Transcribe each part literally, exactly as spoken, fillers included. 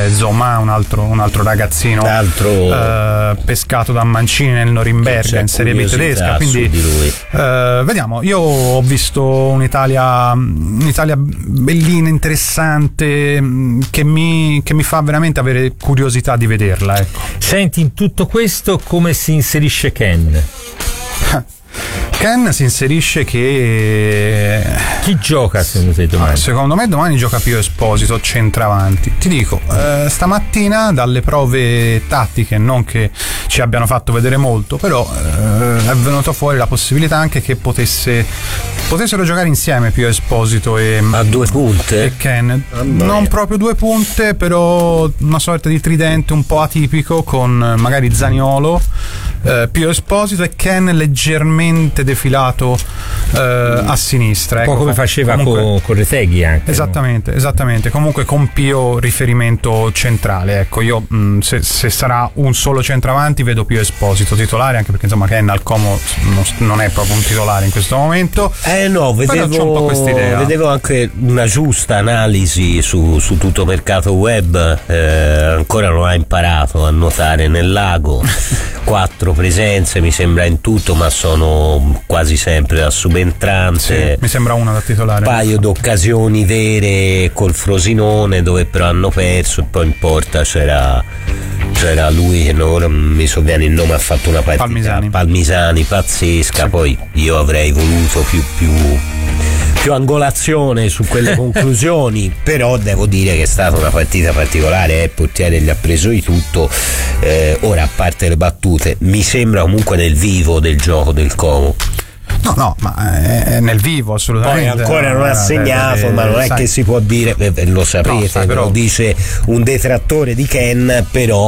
c'è Zoma, un altro, un altro ragazzino altro... Eh, pescato da Mancini nel Norimberga in Serie B tedesca, quindi eh, vediamo. Io ho visto un'Italia un'Italia bellina, interessante, che mi, che mi fa veramente avere curiosità di vederla, ecco. Senti, in tutto questo come si inserisce Ken? Ken si inserisce che chi gioca secondo te domani? Ah, secondo me domani gioca Pio Esposito centravanti. Ti dico, eh, stamattina dalle prove tattiche, non che ci abbiano fatto vedere molto, però eh, è venuta fuori la possibilità anche che potesse potessero giocare insieme Pio Esposito e a due punte e Ken. Ah, non proprio due punte, però una sorta di tridente un po' atipico con magari Zaniolo, eh, Pio Esposito e Ken leggermente defilato eh, a sinistra, un po' ecco, come faceva comunque, con, con Reteghi anche, esattamente, no? esattamente comunque con Pio riferimento centrale, ecco. Io mh, se, se sarà un solo centravanti vedo Pio Esposito titolare, anche perché insomma Ken al Como non, non è proprio un titolare in questo momento. Eh no, vedevo, vedevo anche una giusta analisi su, su tutto mercato web, eh, ancora non ha imparato a nuotare nel lago. Quattro presenze mi sembra in tutto, ma sono quasi sempre da subentrante. Sì, mi sembra una da titolare. Un paio d'occasioni vere col Frosinone dove però hanno perso, e poi in porta c'era c'era lui che non mi sovviene il nome, ha fatto una partita Palmisani, Palmisani pazzesca, sì. Poi io avrei voluto più più più angolazione su quelle conclusioni, però devo dire che è stata una partita particolare, eh, Portiere gli ha preso di tutto, eh, ora a parte le battute mi sembra comunque nel vivo del gioco del Como. No, no, ma è nel vivo assolutamente. Poi ancora non ha segnato, eh, ma non è sai. Che si può dire, eh, lo sapete, no, sai, però, lo dice un detrattore di Ken, però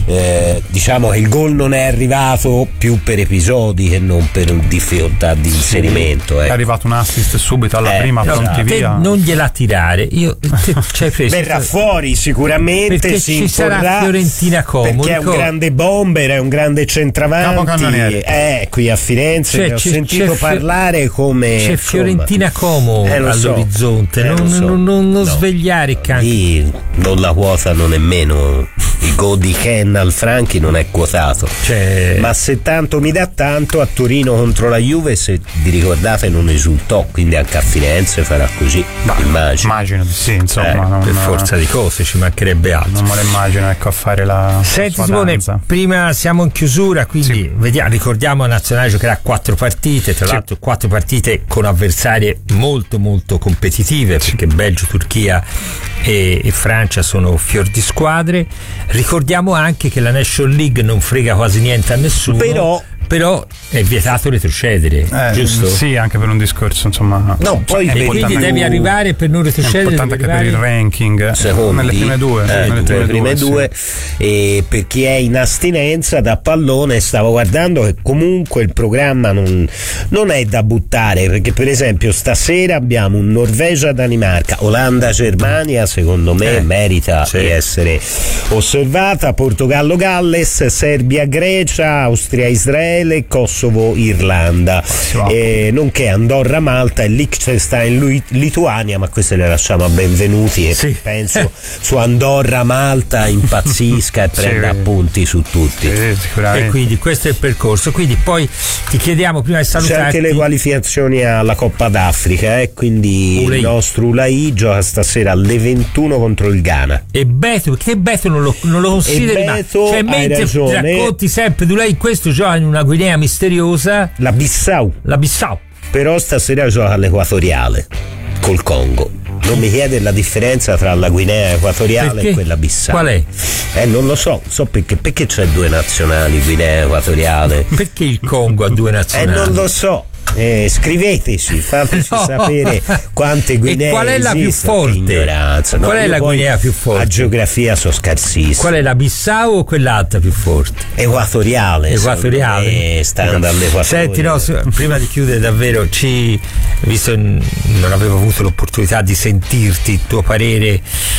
eh, diciamo che il gol non è arrivato più per episodi che non per difficoltà di inserimento. È eh. arrivato un assist subito alla eh, prima, pronti via. Non gliela tirare, io te, c'hai preso. Verrà fuori sicuramente, perché si ci imporrà, sarà Fiorentina Como, perché è un grande bomber, è un grande centravanti, eh, qui a Firenze, cioè, ho sentito parlare come c'è Fiorentina Como eh, all'orizzonte, so, eh, non, so. non, non, non no. svegliare il can. Lì non la quotano nemmeno, il gol di Ken al Franchi non è quotato, cioè... ma se tanto mi dà tanto, a Torino contro la Juve, se vi ricordate, non esultò, quindi anche a Firenze farà così, no, immagino immagino di sì, insomma, eh, non, per forza di cose, ci mancherebbe altro, non me lo immagino, ecco, a fare la Senti Simone, prima siamo in chiusura, quindi sì. vediamo, ricordiamo la nazionale giocherà quattro partite, tra sì. l'altro quattro partite con avversarie molto molto competitive, perché Belgio, Turchia e, e Francia sono fior di squadre. Ricordiamo anche che la National League non frega quasi niente a nessuno, però però è vietato retrocedere, eh, giusto? Sì, anche per un discorso, insomma. No, poi e quindi devi arrivare per non retrocedere. È importante anche per il ranking, secondi, nelle prime due, eh, nelle prime, prime due, due sì. E per chi è in astinenza da pallone, stavo guardando che comunque il programma non, non è da buttare, perché per esempio stasera abbiamo un Norvegia-Danimarca, Olanda-Germania, secondo me eh, merita sì. di essere osservata, Portogallo-Galles, Serbia-Grecia, Austria-Israele, Kosovo-Irlanda, eh, nonché Andorra-Malta e Liechtenstein-Lituania, ma queste le lasciamo a benvenuti e sì. penso su Andorra-Malta impazzisca e prenda sì. appunti su tutti. Sì, e quindi questo è il percorso. Quindi poi ti chiediamo prima di salutarti. C'è anche le qualificazioni alla Coppa d'Africa, eh, quindi Ulai. Il nostro Ulai gioca stasera alle ventuno contro il Ghana. E Beto, che Beto non lo, non lo consideri, ma cioè, mentre racconti sempre di Ulai, questo gioca in una Guinea misteriosa, la Bissau. La Bissau. Però stasera gioca all'Equatoriale col Congo. Non mi chiede la differenza tra la Guinea Equatoriale perché? E quella Bissau. Qual è? Eh, non lo so, so perché, perché c'è due nazionali, Guinea Equatoriale. Perché il Congo ha due nazionali? Eh, non lo so. Eh, scriveteci, fateci no. sapere quante Guinee e qual è la esistono. Più forte? No, qual è la Guinea più forte? A geografia sono scarsissimo. Qual è la Bissau o quell'altra più forte? Equatoriale. Equatoriale. Eh, stando all'equatore. Senti, no, prima di chiudere davvero, ci, visto non avevo avuto l'opportunità di sentirti, il tuo parere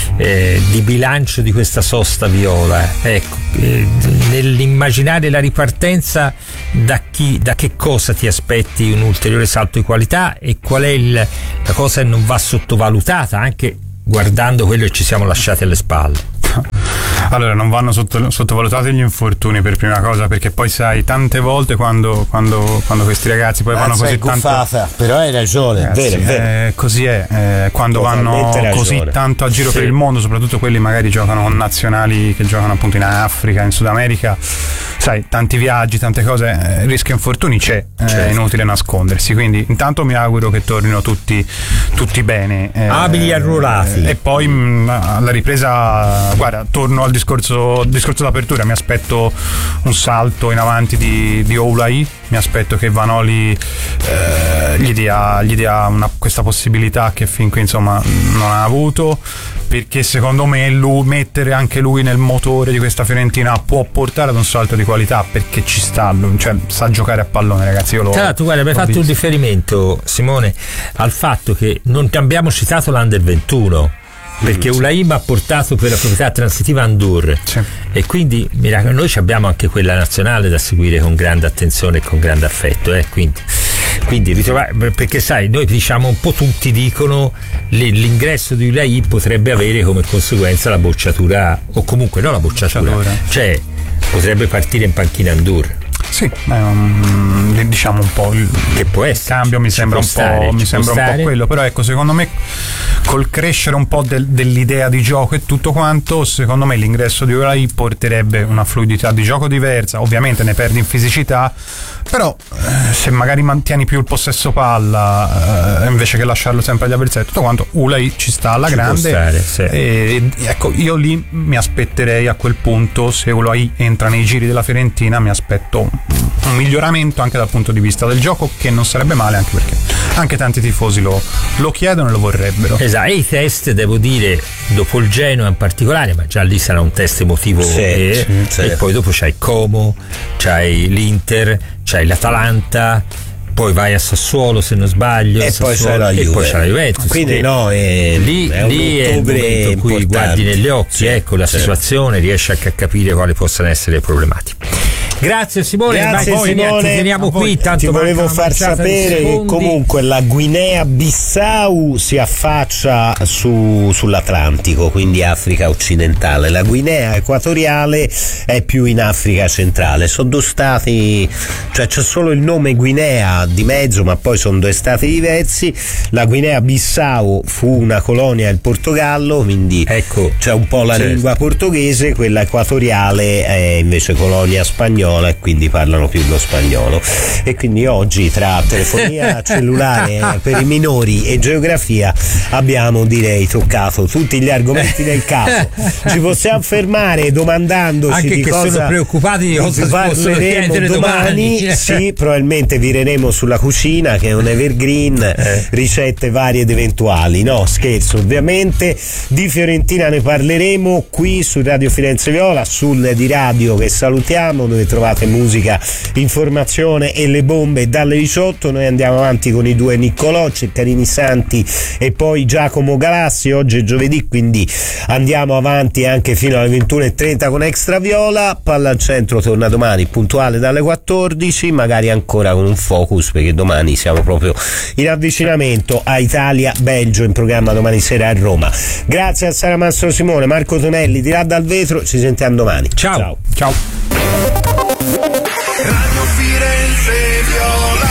eh, di bilancio di questa sosta viola. Ecco, eh, nell'immaginare la ripartenza, da chi, da che cosa ti aspetti un ulteriore salto di qualità e qual è il, la cosa che non va sottovalutata anche guardando quello che ci siamo lasciati alle spalle? Allora, non vanno sotto, sottovalutati gli infortuni per prima cosa, perché poi sai, tante volte quando, quando, quando questi ragazzi poi vanno così guffata, tanto, però hai ragione, ragazzi, vero, vero. Eh, così è, eh, quando vanno ragione. così tanto a giro sì. per il mondo, soprattutto quelli magari giocano con nazionali che giocano appunto in Africa, in Sud America, sai, tanti viaggi, tante cose, eh, il rischio infortuni c'è, certo. è inutile nascondersi, quindi intanto mi auguro che tornino tutti, tutti bene, eh, abili e arruolati, eh, e poi mh, alla ripresa, guarda, torno al discorso, discorso d'apertura, mi aspetto un salto in avanti di, di Oulai, mi aspetto che Vanoli eh, gli dia, gli dia una, questa possibilità che fin qui insomma non ha avuto, perché secondo me lui, mettere anche lui nel motore di questa Fiorentina può portare ad un salto di qualità, perché ci sta, cioè sa giocare a pallone, ragazzi. Io lo, Tra l'altro, guarda, hai fatto visto. un riferimento, Simone, al fatto che non ti abbiamo citato l'Under ventuno, perché Ulaim ha portato per la proprietà transitiva Andur, sì. e quindi noi abbiamo anche quella nazionale da seguire con grande attenzione e con grande affetto, eh, quindi, quindi ritrovare, perché sai, noi diciamo un po' tutti dicono l'ingresso di Ulaim potrebbe avere come conseguenza la bocciatura, o comunque no la bocciatura, bocciatura. cioè potrebbe partire in panchina Andur. Sì, um, diciamo un po' il, che può essere, il cambio mi sembra, un, stare, po', mi sembra un po' quello, però ecco, secondo me col crescere un po' del, dell'idea di gioco e tutto quanto, secondo me l'ingresso di Ulaim porterebbe una fluidità di gioco diversa, ovviamente ne perdi in fisicità, però eh, se magari mantieni più il possesso palla eh, invece che lasciarlo sempre agli avversari, tutto quanto, Ulaim ci sta alla ci grande stare, sì. e, e ecco, io lì mi aspetterei a quel punto, se Ulaim entra nei giri della Fiorentina, mi aspetto un miglioramento anche dal punto di vista del gioco, che non sarebbe male, anche perché anche tanti tifosi lo, lo chiedono e lo vorrebbero. Esatto, e i test, devo dire, dopo il Genoa in particolare, ma già lì sarà un test emotivo, sì, e, sì, sì. e poi dopo c'hai Como, c'hai l'Inter, c'hai l'Atalanta, poi vai a Sassuolo se non sbaglio, e Sassuolo, poi c'è la Juve, e poi c'è la Juventus, quindi no, è, lì è, lì è il momento in cui importante. guardi negli occhi, sì, ecco la sì. situazione, riesci a capire quali possano essere le problematiche. Grazie Simone, grazie poi Simone, ti teniamo qui, tanto ti volevo far sapere che comunque la Guinea-Bissau si affaccia su, sull'Atlantico, quindi Africa occidentale, la Guinea equatoriale è più in Africa centrale, sono due stati, cioè c'è solo il nome Guinea di mezzo, ma poi sono due stati diversi. La Guinea-Bissau fu una colonia del Portogallo, quindi ecco, c'è un po' la certo. lingua portoghese, quella equatoriale è invece colonia spagnola e quindi parlano più lo spagnolo, e quindi oggi tra telefonia cellulare per i minori e geografia abbiamo, direi, toccato tutti gli argomenti del caso. Ci possiamo fermare domandandoci anche di che cosa sono preoccupati di cosa parleremo domani, domani. Sì, probabilmente vireremo sulla cucina, che è un evergreen, eh. ricette varie ed eventuali, no scherzo ovviamente. Di Fiorentina ne parleremo qui su Radio Firenze Viola, sul di radio che salutiamo, dove trovate musica, informazione e le bombe dalle diciotto. Noi andiamo avanti con i due Niccolò, Ceccarini Santi e poi Giacomo Galassi. Oggi è giovedì, quindi andiamo avanti anche fino alle ventuno e trenta con Extra Viola. Palla al centro torna domani puntuale dalle quattordici, magari ancora con un focus, perché domani siamo proprio in avvicinamento a Italia-Belgio, in programma domani sera a Roma. Grazie a Sara Mastro Simone, Marco Tonelli di là dal vetro, ci sentiamo domani. Ciao. Ciao. Ciao. Radio Firenze Viola.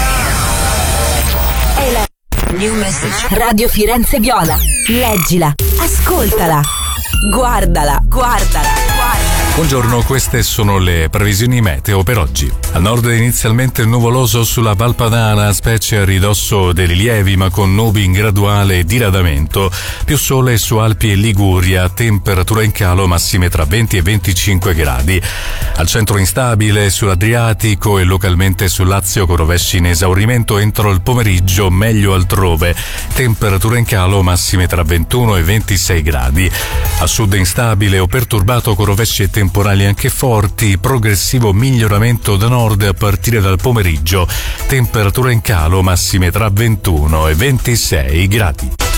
È la New Message. Radio Firenze Viola. Leggila, ascoltala, guardala, guardala, guardala. Buongiorno, queste sono le previsioni meteo per oggi. Al nord inizialmente nuvoloso sulla Val Padana, specie a ridosso dei rilievi, ma con nubi in graduale diradamento. Più sole su Alpi e Liguria, temperatura in calo, massime tra venti e venticinque gradi. Al centro instabile sull'Adriatico e localmente sul Lazio, con rovesci in esaurimento entro il pomeriggio, meglio altrove. Temperatura in calo, massime tra ventuno e ventisei gradi. A sud instabile o perturbato con rovesci e temporali anche forti, progressivo miglioramento da nord a partire dal pomeriggio, temperatura in calo, massime tra ventuno e ventisei gradi.